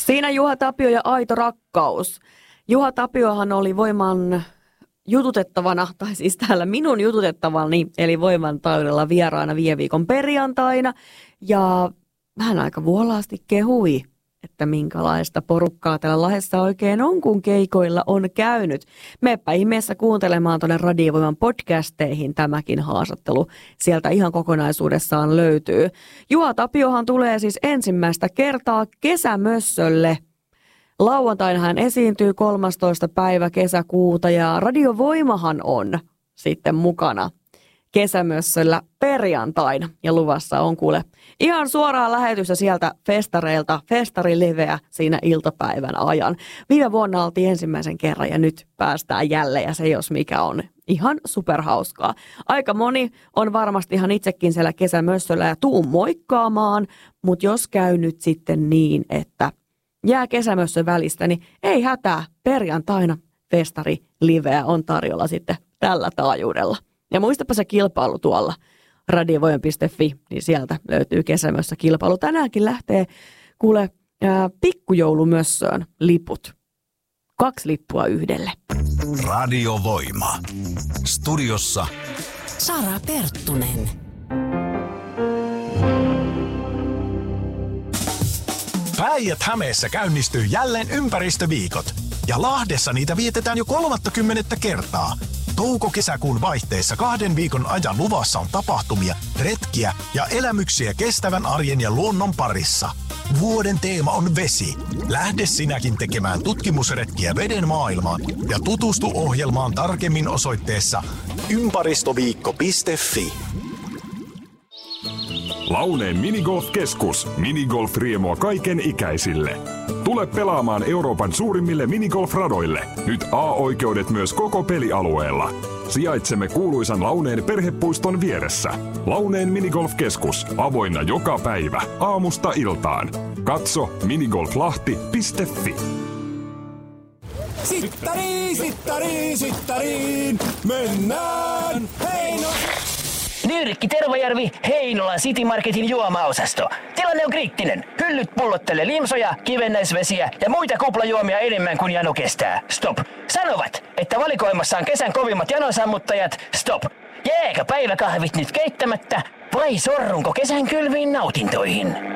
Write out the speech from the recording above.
Siinä Juha Tapio ja Aito rakkaus. Juha Tapiohan oli Voiman jututettavana, tai siis täällä minun jututettavani, eli Voiman taudella vieraana viime viikon perjantaina. Ja vähän aika vuolaasti kehui, että minkälaista porukkaa täällä Lahdessa oikein on, kun keikoilla on käynyt. Meppä ihmeessä kuuntelemaan tuonne Radio Voiman podcasteihin tämäkin haastattelu. Sieltä ihan kokonaisuudessaan löytyy. Juha Tapiohan tulee siis ensimmäistä kertaa kesämössölle. Lauantaina hän esiintyy 13. päivä kesäkuuta ja Radio Voimahan on sitten mukana kesämössöllä perjantaina. Ja luvassa on kuule ihan suoraa lähetystä sieltä festareilta, festariliveä siinä iltapäivän ajan. Viime vuonna oltiin ensimmäisen kerran ja nyt päästään jälleen ja se jos mikä on ihan superhauskaa. Aika moni on varmasti ihan itsekin siellä kesämössöllä ja tuu moikkaamaan, mutta jos käy nyt sitten niin, että jää kesämössön välistä, niin ei hätää, perjantaina festariliveä on tarjolla sitten tällä taajuudella. Ja muistapa se kilpailu tuolla radiovoima.fi, niin sieltä löytyy kesämössä kilpailu. Tänäänkin lähtee kuule pikkujoulumössöön liput. 2 lippua yhdelle. Radio Voima. Studiossa Sara Perttunen. Päijät-Hämeessä käynnistyy jälleen ympäristöviikot. Ja Lahdessa niitä vietetään jo 30. kertaa. Touko-kesäkuun vaihteessa 2 viikon ajan luvassa on tapahtumia, retkiä ja elämyksiä kestävän arjen ja luonnon parissa. Vuoden teema on vesi. Lähde sinäkin tekemään tutkimusretkiä veden maailmaan ja tutustu ohjelmaan tarkemmin osoitteessa ympäristöviikko.fi. Launeen Minigolf-keskus. Minigolf-riemua kaiken ikäisille. Tule pelaamaan Euroopan suurimmille minigolf-radoille. Nyt A-oikeudet myös koko pelialueella. Sijaitsemme kuuluisan Launeen perhepuiston vieressä. Launeen Minigolf-keskus. Avoinna joka päivä. Aamusta iltaan. Katso minigolflahti.fi. Sittariin, mennään Heino! Nyrkki Tervajärvi, Heinolan City Marketin juomaosasto. Tilanne on kriittinen. Hyllyt pullottelee limsoja, kivennäisvesiä ja muita kuplajuomia enemmän kuin jano kestää. Stop. Sanovat, että valikoimassa on kesän kovimmat janosammuttajat. Stop. Jääkö päiväkahvit nyt keittämättä vai sorrunko kesän kylmiin nautintoihin?